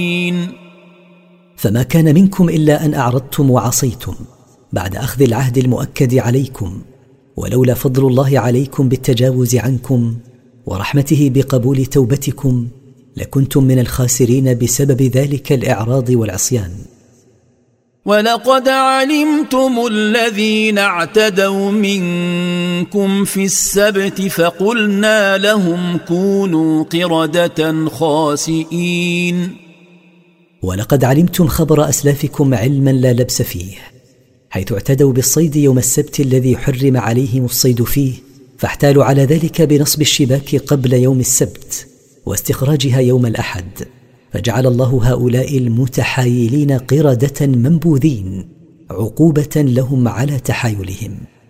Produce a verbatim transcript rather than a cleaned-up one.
فما كان منكم إلا أن أعرضتم وعصيتم بعد أخذ العهد المؤكد عليكم، ولولا فضل الله عليكم بالتجاوز عنكم ورحمته بقبول توبتكم لكنتم من الخاسرين بسبب ذلك الإعراض والعصيان. ولقد علمتم الذين اعتدوا منكم في السبت فقلنا لهم كونوا قردة خاسئين. ولقد علمتم خبر أسلافكم علما لا لبس فيه، حيث اعتدوا بالصيد يوم السبت الذي حرم عليهم الصيد فيه، فاحتالوا على ذلك بنصب الشباك قبل يوم السبت واستخراجها يوم الأحد، فجعل الله هؤلاء المتحايلين قردة منبوذين عقوبة لهم على تحايلهم.